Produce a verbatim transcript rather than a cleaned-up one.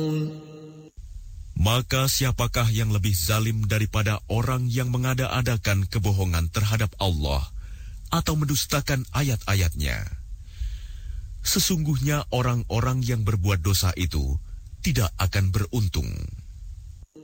Maka siapakah yang lebih zalim daripada orang yang mengada-adakan kebohongan terhadap Allah atau mendustakan ayat-ayatnya? Sesungguhnya orang-orang yang berbuat dosa itu tidak akan beruntung.